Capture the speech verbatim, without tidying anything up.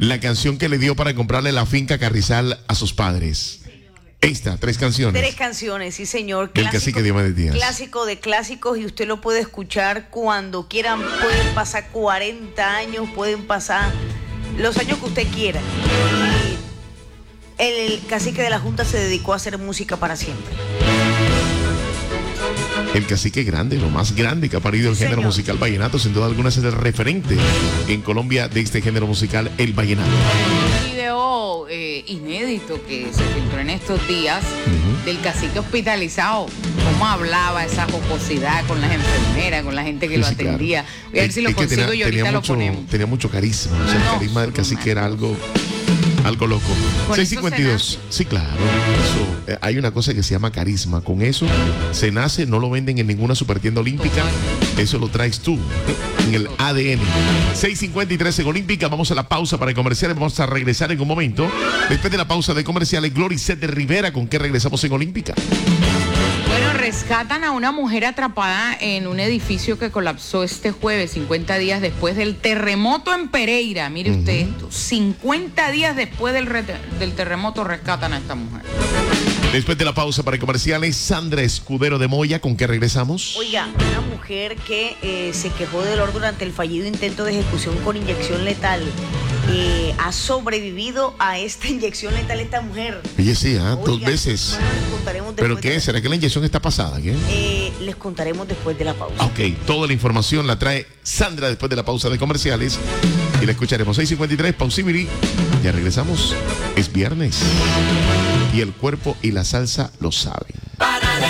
la canción que le dio para comprarle la finca Carrizal a sus padres. Esta, tres canciones. Tres canciones, sí señor. El Cacique Diomedes Díaz. Clásico de clásicos y usted lo puede escuchar cuando quieran. Pueden pasar cuarenta años, pueden pasar los años que usted quiera. Y el Cacique de la Junta se dedicó a hacer música para siempre. El cacique grande, lo más grande que ha parido el Sí, género señor. musical vallenato, sin duda alguna es el referente en Colombia de este género musical, el vallenato. Un video eh, inédito que se filtró en estos días uh-huh. del cacique hospitalizado, cómo hablaba, esa jocosidad con las enfermeras, con la gente que sí, lo sí, atendía. Claro. Voy a ver si es, lo es consigo tenía, y ahorita tenía lo mucho, ponemos. Tenía mucho carisma, o sea, el no, carisma del cacique era algo... Algo loco. seis cincuenta y dos. Sí, claro. Eso, eh, hay una cosa que se llama carisma. Con eso se nace, no lo venden en ninguna supertienda olímpica. Eso lo traes tú en el A D N. seis cincuenta y tres en Olímpica. Vamos a la pausa para comerciales. Vamos a regresar en un momento. Después de la pausa de comerciales, Gloricet de Rivera. ¿Con qué regresamos en Olímpica? Bueno, rescatan a una mujer atrapada en un edificio que colapsó este jueves, cincuenta días después del terremoto en Pereira. Mire uh-huh. usted esto, cincuenta días después del, re- del terremoto rescatan a esta mujer. Después de la pausa para comerciales, Sandra Escudero de Moya, ¿con qué regresamos? Oiga, una mujer que eh, se quejó de dolor durante el fallido intento de ejecución con inyección letal. Eh, ha sobrevivido a esta inyección letal esta mujer. Oye, sí, ¿eh? Oiga, dos veces. Bueno, les contaremos ¿Pero después qué? de... ¿Será que la inyección está pasada? ¿Qué? Eh, les contaremos después de la pausa. Ok, toda la información la trae Sandra después de la pausa de comerciales y la escucharemos. seis cincuenta y tres, Pausibiri. Ya regresamos. Es viernes y el cuerpo y la salsa lo saben.